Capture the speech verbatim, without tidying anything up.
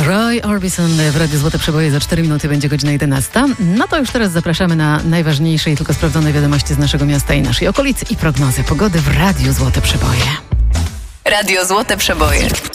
Roy Orbison w Radiu Złote Przeboje. Za cztery minuty będzie godzina jedenasta. No to już teraz zapraszamy na najważniejsze i tylko sprawdzone wiadomości z naszego miasta i naszej okolicy i prognozę pogody w Radiu Złote Przeboje. Radio Złote Przeboje.